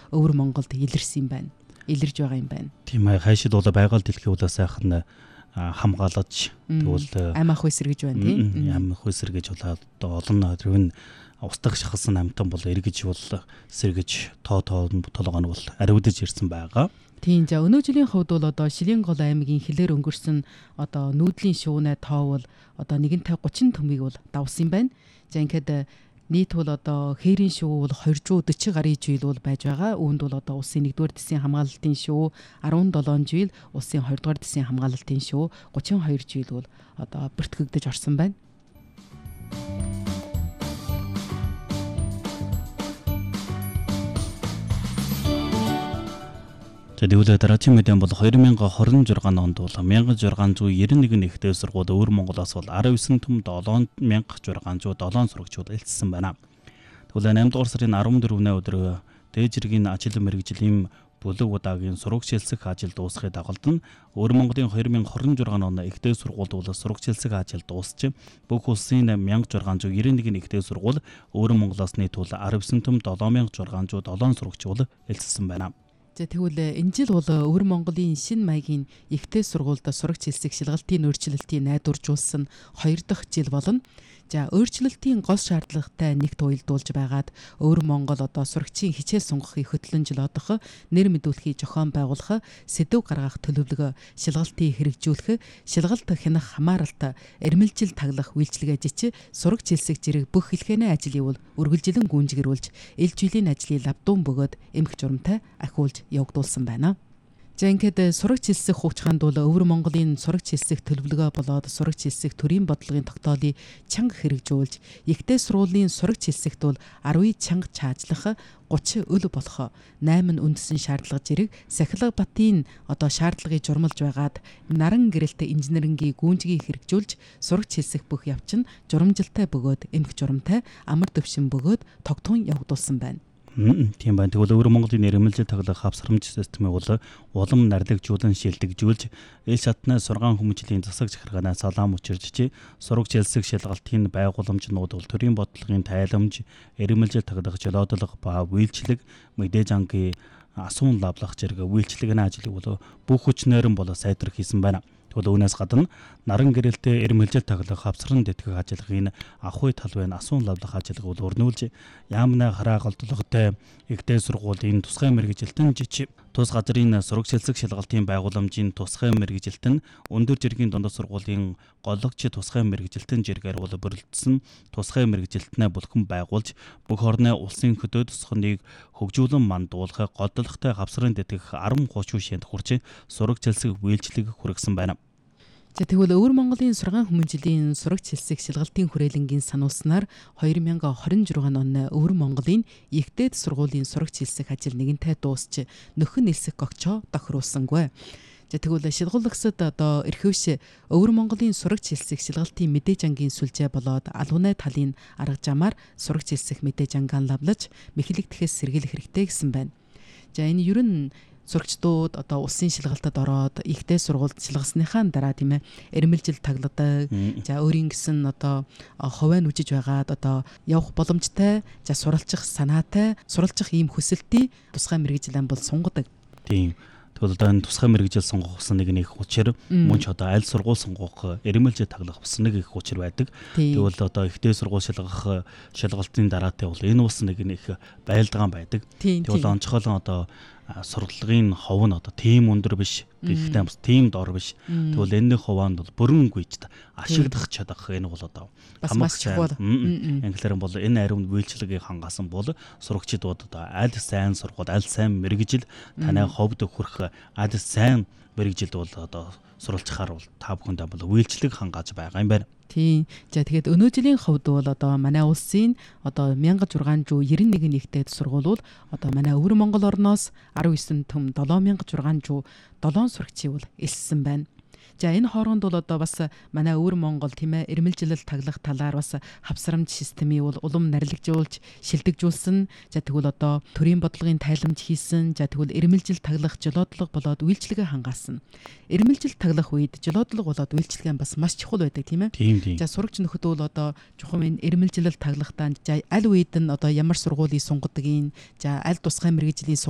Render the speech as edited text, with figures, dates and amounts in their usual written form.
өвөр Монголд илэрсэн юм байна. Илэрж байгаа юм байна. Тийм ээ, хайшид бол байгаль дэлхийн улаас сайхан хамгаалж тэгвэл ам ах эсэргэж байна тийм. Ам ах эсэргэж болоод олон төрвн устгах шахалсан амтан бол эргэж бол сэргэж толгойн бол ариудж ирсэн байгаа. Тийм за өнөө жилийн хувьд бол одоо Шилэнгол аймгийн хилээр өнгөрсөн одоо нүүдлийн шуунай тоо бол одоо 150-30 төмийг бол давсан юм байна. За ингээд нийт бол одоо хээрийн шувуу бол 240 гаруй жил бол байж байгаа. Үүнд бол одоо улсын 1-р дэсийн хамгаалалтын шувуу 17 жил, улсын 2-р дэсийн хамгаалалтын шувуу 32 жил бол одоо бүртгэгдэж орсон байна. Тэгвэл дараагийн мэдэн бол 2026 онд бол 1691 ихтэй сургууль өвөр Монголоос бол 19 төм 7607 сурагчид элцсэн байна. Тэгвэл 8 дугаар сарын 14-ний өдөр Дээжиргийн ажил мэргэжлийн бүлэг удаагийн сурагчилсэх ажил дуусгахыг дагалдан өвөр Монголын 2026 оны ихтэй сургуульд бол сурагчилсэх ажил дуусч бүх улсын 1691 ихтэй сургууль өвөр Монголоос нийт бол 19 төм 7607 сурагч бол элцсэн байна. За тэгвэл энэ жил бол өвөр Монголын шинэ маягийн ихтэй сургуульд сурагч хэлсэх шалгалтын өөрчлөлтийг найдваржуулсан 2 дахь жил болно. За өөрчлөлтийн гол шаардлагатай нэгт уялдуулж байгаад өвөр Монгол одоо сурагчийн хичээл сунгахыг хөтлөн жолоодох, нэр мэдүүлэхийг зохион байгуулах, сэдв гаргах төлөвлөгөө, шалгалтыг хэрэгжүүлэх, шалгалт хянах хамааралтай эрмэлжил таглах үйлчилгээ жич сурагч хэлсэх зэрэг бүх хэлхээний ажлыг бол үргэлжилэн гүйцэтгүүлж, ил жилийн ажлыг лавдуун бөгөөд эмх журамтай ахиулж явагдуулсан байна. За ингээд сурагч хэлсэх хугацаанд бол өвөр Монголын сурагч хэлсэх төлөвлөгөө болоод сурагч хэлсэх төрийн бодлогын тогтоолыг чанга хэрэгжүүлж, ихтэй сургуулийн сурагч хэлсэхт бол 10 чанга чаажлах, 30 өл болох 8 үндэсний шаардлага зэрэг Сахилга Батын одоо шаардлагыг журмалж байгаад наран гэрэлтэй инженерингийн гүнжгийг хэрэгжүүлж сурагч хэлсэх бүх явц нь журамжилтай бөгөөд эмх журамтай амар төвшин бөгөөд тогтун явагдуулсан байна. Тийм байна. Тэгвэл өвөр Монголын нэрмэлжил таглах хавсрамж системийг бол улам нарлагжуулан шилдэгжүүлж, ил шатны сургаан хүмүүжлийн засаг захиргаанаас салаам учирч, сурагч хэлсэх шалгалтын байгууламжнууд бол төрийн бодлогын тайламж, нэрмэлжил таглах жолоодлого ба үйлчлэг, мэдээж ангийн асуун лавлах зэрэг үйлчлэгний ажлыг бол бүх хүчнээрэн бол сайдрах хийсэн байна. Тэгвэл үүнээс гадна наран гэрэлтэй эрмэлжил таглах хавсран тэтгэх ажиллагааны ахуй талбайн асуун лавлах ажиллагааг бол өрнүүлж яамна хараагалдлагатай ихтэй сургуулийн тусгай мэргэжилтэн жич тус газрын сурагч хэлсэх шалгалтын байгууламжийн тусгай мэргэжилтэн өндөр жиргийн дундад сургуулийн голлогч тусгай мэргэжилтэн жиргээр бол бүрэлдсэн тусгай мэргэжилтнээ бүлхэн байгуулж бүх орны улсын хөдөө тусгыг хөгжүүлэн мандуулах голлогтой хавсран тэтгэх 10 30 шинд хүрч сурагч хэлсэх үйлчлэг хүргэсэн байна. За тэгвэл өвөр Монголын сургаан хүмүүжлийн сурагч хэлсэх шалгалтын хүрээлэнгийн сануулснаар 2026 оны өвөр Монголын ихтэй сургуулийн сурагч хэлсэх ажил нэгэнтээ дуусч нөхөн нэлсэх гогчоо тохируулсангүй. За тэгвэл шалгуулагсад одоо эрхвш өвөр Монголын сурагч хэлсэх шалгалтын мэдээж ангийн сүлжээ болоод алуунай талын арга замаар сурагч хэлсэх мэдээж ангаан лавлаж мэхлэгдэхээс сэргийлэх хэрэгтэй гэсэн байна. За энэ ер нь сурагчдууд одоо улсын шалгалтад ороод ихтэй сургуульд шалгасныхаа дараа тийм ээ эрмэлжил тагладаг. За өөрийн гэсэн одоо ховоо нүжиж байгаад одоо явах боломжтой, за суралцах санаатай, суралцах ийм хүсэлтийн тусгай мэргэжилэн бол сунгадаг. Тийм. Тэгвэл одоо энэ тусгай мэргэжил сонгох гэсэн нэг учир мөн ч одоо аль сургууль сонгох эрмэлжил таглах бас нэг их учир байдаг. Тэгвэл одоо ихтэй сургууль шалгах шалгалтын дараатай бол энэ бас нэг байлдагаан байдаг. Тэгвэл онцгойлон одоо сургалтын хов нь одоо тийм өндөр биш, гэхдээ бас тийм дор биш. Тэгвэл энэ ховоонд бол бүрэн гүйж ашиглах чадах энэ бол одоо хамаач чухал. Англиар бол энэ ариун үйлчлэгийг хангасан бол сурагчдууд одоо аль сайн сургууль, аль сайн мэргэжил танай ховд хүрэх аль сайн мэргэжилд бол одоо суралцахаар бол та бүхэндээ бол үйлчлэг хангааж байгаа юм байна. Тийм. За тэгээд өнөө жилийн хувьд бол одоо манай улсын одоо 1691 нэгтэй сургууль бол одоо манай өвөр Монгол орноос 19 төм 7607 сурагчийг бол элссэн байна. За энэ хооронд бол одоо бас манай өвөр Монгол тийм ээ эрмэлжилэл таглах талаар бас хавсрамж системийг бол улам нарлагжуулж шилдэгжүүлсэн. За тэгвэл одоо төрийн бодлогын тайламж хийсэн. За тэгвэл эрмэлжил таглах жолоодлого болоод үйлчлэгээ хангаасан. Эрмэлжил таглах үед жолоодлого болоод үйлчлэгээ бас маш чухал байдаг тийм ээ. За сурагч нөхөд бол одоо чухам энэ эрмэлжилэл таглахдаа за аль үед нь одоо ямар сургуулийг сунгадгийг, за аль тусгай мэргэжлийн